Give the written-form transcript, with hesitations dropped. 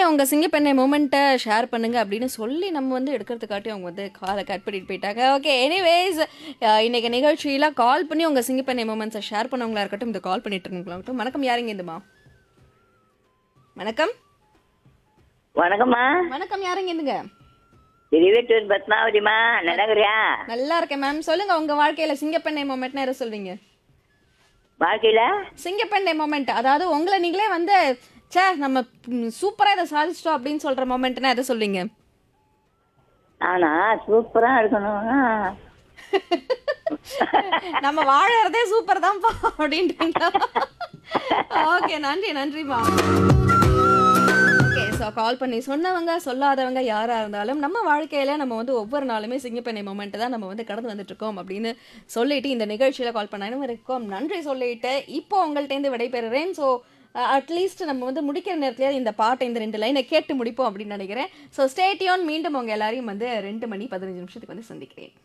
உங்க சிங்கப்பெண்ணை மூமெண்ட்டை ஷேர் பண்ணுங்க அப்படின்னு சொல்லி நம்ம வந்து எடுக்கிறதுக்காட்டி அவங்க வந்து காலை கட் பண்ணிட்டு போயிட்டாங்க. ஓகே, எனிவேஸ் இன்னைக்கு நிகழ்ச்சியில கால் பண்ணி உங்க சிங்கப்பெண்ணை மூமெண்ட்ஸை ஷேர் பண்ணவங்களா இருக்கட்டும், இந்த கால் பண்ணிட்டு இருக்கவங்களாகட்டும். வணக்கம், யாருங்க இதுமா? வணக்கம். வணக்கம்மா. வணக்கம், யாருங்க இதுங்க? திருவேட்டூர் பத்மாவதிமா, நடக்குறியா? நல்லா இருக்கேன் மேம். சொல்லுங்க, உங்க வாழ்க்கையில சிங்கப்பெண்ணை மூமெண்ட்னா எதை சொல்வீங்க? வாழ்க்கையில சிங்கப்பெண்ணை மூமெண்ட், அதாவது உங்களை நீங்களே வந்து சே நம்ம சூப்பரா இதை சாதிச்சிட்டோம் அப்படின்னு சொல்ற மூமெண்ட்னா எதை சொல்வீங்க? ஆனா சூப்பரா இருக்கணும்னா நம்ம வாழறதே சூப்பர் தான்ப்பா அப்படின்றீங்களா? ஓகே, நன்றி நன்றிமா. ஓகே, ஸோ கால் பண்ணி சொன்னவங்க சொல்லாதவங்க யாராக இருந்தாலும் நம்ம வாழ்க்கையில் நம்ம வந்து ஒவ்வொரு நாளுமே சிங்கப்பெண்ணை மூமெண்ட் தான் நம்ம வந்து கடந்து வந்துட்டு இருக்கோம் அப்படின்னு சொல்லிட்டு இந்த நிகழ்ச்சியில் கால் பண்ணாலும் இருக்கும் நன்றி சொல்லிட்டு இப்போ உங்கள்கிட்டேருந்து விடைபெறுறேன். ஸோ அட்லீஸ்ட் நம்ம வந்து முடிக்கிற நேரத்துலேயே இந்த பாட்டை இந்த 2 லைனை கேட்டு முடிப்போம் அப்படின்னு நினைக்கிறேன். So stay tune. மீண்டும் உங்கள் எல்லாரையும் வந்து 2 மணி 15 நிமிஷத்துக்கு வந்து சந்திக்கிறேன்.